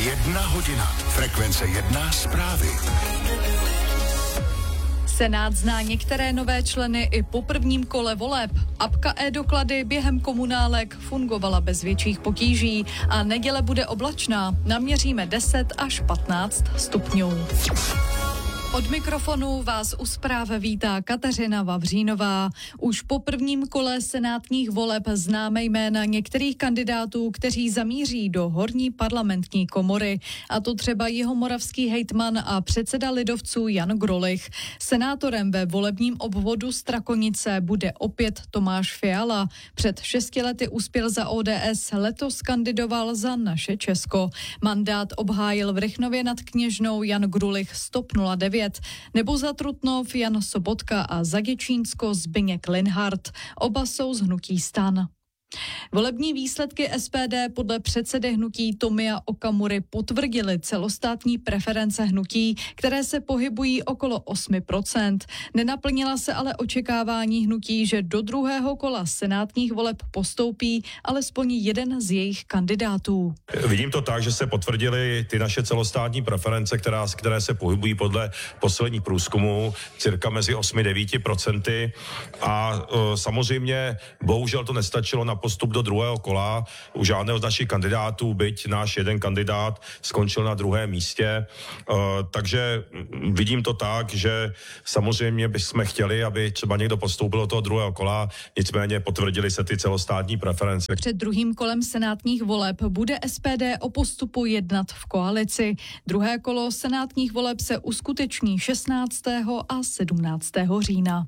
1 hodina. Frekvence 1 zprávy. Senát zná některé nové členy i po prvním kole voleb. Apka e-doklady během komunálek fungovala bez větších potíží a neděle bude oblačná. Naměříme 10 až 15 stupňů. Od mikrofonu vás u zpráv vítá Kateřina Vavřínová. Už po prvním kole senátních voleb známe jména některých kandidátů, kteří zamíří do horní parlamentní komory. A to třeba jihomoravský hejtman a předseda lidovců Jan Grolich. Senátorem ve volebním obvodu Strakonice bude opět Tomáš Fiala. Před 6 lety uspěl za ODS, letos kandidoval za Naše Česko. Mandát obhájil v Rychnově nad Kněžnou Jan Grolich z TOP 09. Nebo za Trutnov Jan Sobotka a za Děčínsko Zbyněk Linhart. Oba jsou z hnutí STAN. Volební výsledky SPD podle předsedy hnutí Tomia Okamury potvrdily celostátní preference hnutí, které se pohybují okolo 8%. Nenaplnila se ale očekávání hnutí, že do druhého kola senátních voleb postoupí alespoň jeden z jejich kandidátů. Vidím to tak, že se potvrdily ty naše celostátní preference, které se pohybují podle posledních průzkumů cirka mezi 8-9%. A samozřejmě bohužel to nestačilo na postup do druhého kola u žádného z našich kandidátů, byť náš jeden kandidát skončil na druhém místě. Takže vidím to tak, že samozřejmě bychom chtěli, aby třeba někdo postoupil do toho druhého kola, nicméně potvrdili se ty celostátní preference. Před druhým kolem senátních voleb bude SPD o postupu jednat v koalici. Druhé kolo senátních voleb se uskuteční 16. a 17. října.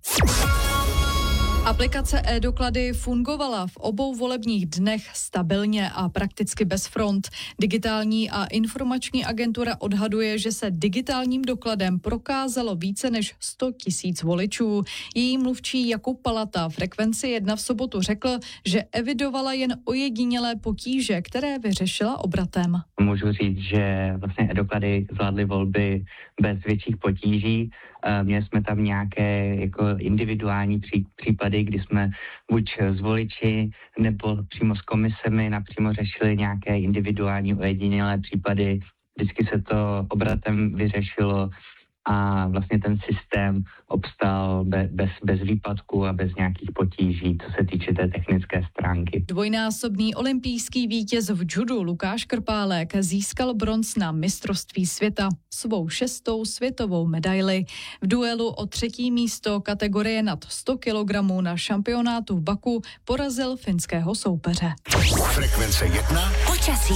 Aplikace e-doklady fungovala v obou volebních dnech stabilně a prakticky bez front. Digitální a informační agentura odhaduje, že se digitálním dokladem prokázalo více než 100 000 voličů. Její mluvčí Jakub Palata Frekvenci 1 v sobotu řekl, že evidovala jen ojedinělé potíže, které vyřešila obratem. Můžu říct, že vlastně e-doklady zvládly volby bez větších potíží. Měli jsme tam nějaké jako individuální případy, kdy jsme buď s voliči nebo přímo s komisemi napřímo řešili nějaké individuální ojedinělé případy. Vždycky se to obratem vyřešilo a vlastně ten systém obstál bez výpadku a bez nějakých potíží, co se týče té technické stránky. Dvojnásobný olympijský vítěz v judu Lukáš Krpálek získal bronz na mistrovství světa, svou 6. světovou medaili. V duelu o 3. místo kategorie nad 100 kg na šampionátu v Baku porazil finského soupeře. Frekvence 1 počasí.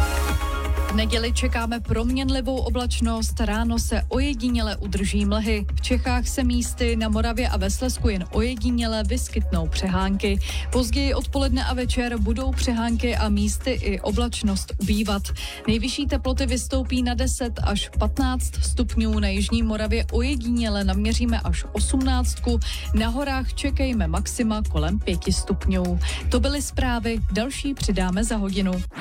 V neděli čekáme proměnlivou oblačnost, ráno se ojediněle udrží mlhy. V Čechách se místy na Moravě a ve Slezsku jen ojediněle vyskytnou přehánky. Později odpoledne a večer budou přehánky a místy i oblačnost ubývat. Nejvyšší teploty vystoupí na 10 až 15 stupňů, na jižní Moravě ojediněle naměříme až 18. Na horách čekejme maxima kolem 5 stupňů. To byly zprávy, další přidáme za hodinu.